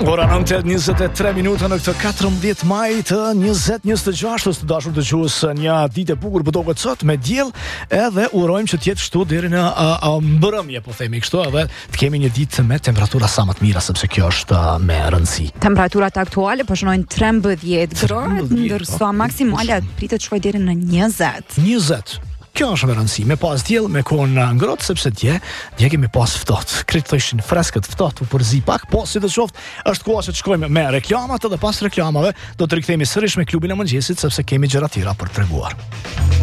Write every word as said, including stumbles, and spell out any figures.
Ora nëntë e njëzet e tre minuta në këtë katërmbëdhjetë maj të njëzet njëzet e gjashtë të dashur dëgjues, një ditë e bukur po dohet sot me diell, edhe urojmë që të jetë kështu deri në a, a, mbrëmje, po themi kështu, edhe të kemi një ditë me temperatura sa më të mira, sepse kjo është a, me rëndësi. Temperaturat aktuale po shënojnë trembëdhjetë gradë, ndërsa maksimale pritet shkojë deri në njëzet. njëzet. Kjo është me rëndësi, me pas diell, me kohën ngrohtë, sepse dje, dje kemi pas ftohtë. Kretë thoshin freskët, ftohtë, u përzi pak, po si të qoftë, është koha që të shkojmë me reklamat, edhe pas reklamave do të rikthehemi sërish me klubin e mëngjesit, sepse kemi gjëra tjera për t'treguar.